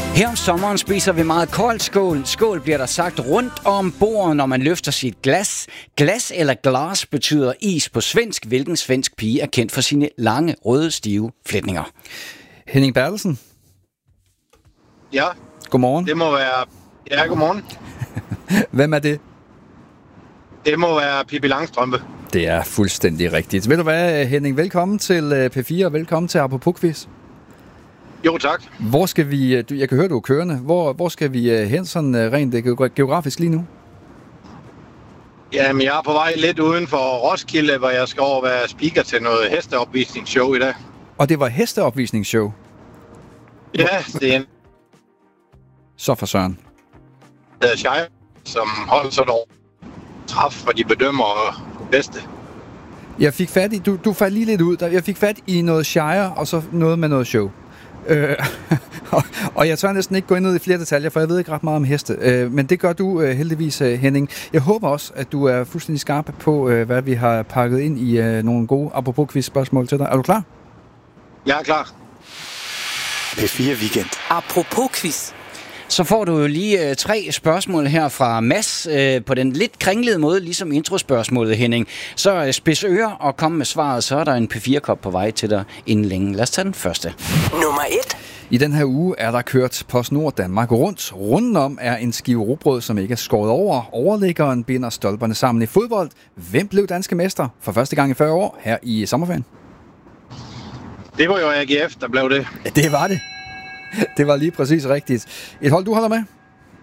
Her om sommeren spiser vi meget kold skål. Skål bliver der sagt rundt om bordet, når man løfter sit glas. Glas eller glas betyder is på svensk, hvilken svensk pige er kendt for sine lange, røde, stive flætninger. Henning Bertelsen. Ja. Godmorgen. Det må være... Ja, godmorgen. Hvem er det? Det må være Pippi Langstrømpe. Det er fuldstændig rigtigt. Ved du hvad, Henning? Velkommen til P4 og velkommen til Apropos Quiz. Jo, tak. Hvor skal vi... Jeg kan høre, du er kørende. Hvor skal vi hen sådan rent geografisk lige nu? Jamen, jeg er på vej lidt uden for Roskilde, hvor jeg skal over være speaker til noget hesteopvisningsshow i dag. Og det var hesteopvisningsshow? Ja, det er en... Så for søren. Det er Shire, som holder sådan over træf, for de bedømmer bedste. Jeg fik fat i... Du faldt lige lidt ud. Jeg fik fat i noget Shire, og så noget med noget show. Og jeg tør næsten ikke gå ind i flere detaljer, for jeg ved ikke ret meget om heste. Men det gør du heldigvis, Henning. Jeg håber også, at du er fuldstændig skarp på, hvad vi har pakket ind i nogle gode apropos quiz-spørgsmål til dig. Er du klar? Jeg er klar. P4 Weekend. Apropos quiz. Så får du jo lige 3 spørgsmål her fra Mads på den lidt kringlede måde, ligesom introspørgsmålet, Henning. Så spids ører og kom med svaret, så er der en P4-kop på vej til dig inden længe. Lad os tage den første. Nummer 1. I den her uge er der kørt PostNord Danmark rundt. Rundenom er en skive rugbrød, som ikke er skåret over. Overliggeren binder stolperne sammen i fodbold. Hvem blev danske mester for første gang i 40 år her i sommerferien? Det var jo AGF, der blev det. Ja, det var det. Det var lige præcis rigtigt. Et hold, du holder med?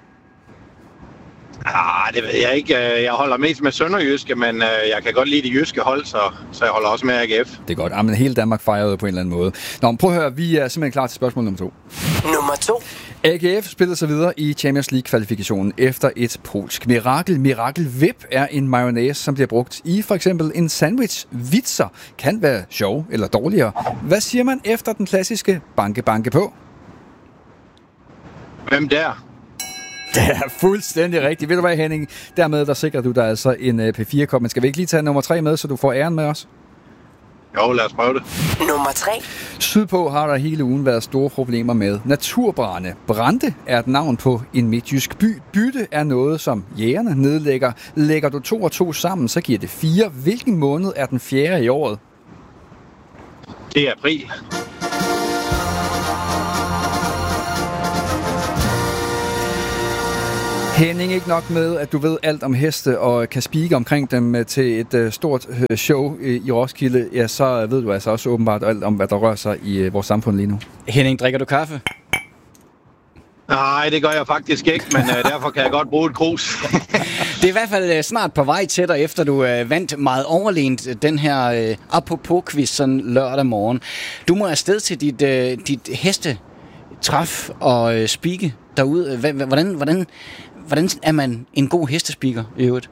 Det ved jeg ikke. Jeg holder mest med sønderjyske, men jeg kan godt lide de jyske hold, så jeg holder også med AGF. Det er godt. Jamen, hele Danmark fejrede på en eller anden måde. Nå, men prøv at høre. Vi er simpelthen klar til spørgsmål nummer 2. Nummer 2. AGF spillede sig videre i Champions League-kvalifikationen efter et polsk mirakel. Mirakel Whip er en mayonnaise, som bliver brugt i for eksempel en sandwich. Vitser kan være sjov eller dårligere. Hvad siger man efter den klassiske banke banke på? Hvem der? Det er fuldstændig rigtigt. Ved du hvad, Henning? Dermed der sikrer du dig altså en P4-kop. Men skal vi ikke lige tage nummer 3 med, så du får æren med os? Jo, lad os prøve det. Nummer 3. Sydpå har der hele ugen været store problemer med naturbrande. Brande er et navn på en midtjysk by. Bytte er noget, som jægerne nedlægger. Lægger du 2 og 2 sammen, så giver det 4. Hvilken måned er den 4. i året? Det er april. Henning, ikke nok med, at du ved alt om heste og kan speake omkring dem til et stort show i Roskilde, ja, så ved du altså også åbenbart alt om, hvad der rører sig i vores samfund lige nu. Henning, drikker du kaffe? Nej, det gør jeg faktisk ikke, men derfor kan jeg godt bruge et krus. Det er i hvert fald snart på vej til dig, efter du vandt meget overlegent den her apropos-quiz sådan lørdag morgen. Du må afsted til dit hestetræf og speake derude. Hvordan er man en god hestespeaker i øvrigt?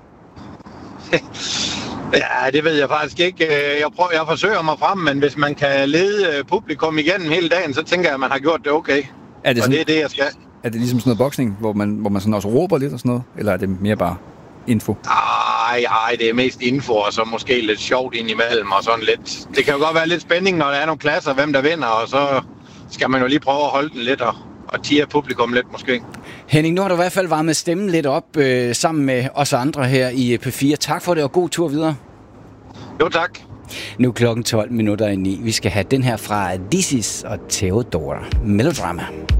Ja, det ved jeg faktisk ikke. Jeg forsøger mig frem, men hvis man kan lede publikum igennem hele dagen, så tænker jeg, at man har gjort det okay. Er det og det er det, jeg skal. Er det ligesom sådan noget boksning, hvor man sådan også råber lidt og sådan noget? Eller er det mere bare info? Nej, det er mest info, og så måske lidt sjovt indimellem og sådan lidt. Det kan jo godt være lidt spænding, når der er nogle klasser, hvem der vinder, og så skal man jo lige prøve at holde den lidt og tirre publikum lidt måske. Henning, nu har du i hvert fald varmet stemmen lidt op sammen med os andre her i P4. Tak for det, og god tur videre. Jo, tak. Nu klokken 12:12. Vi skal have den her fra This Is og Theodora Melodrama.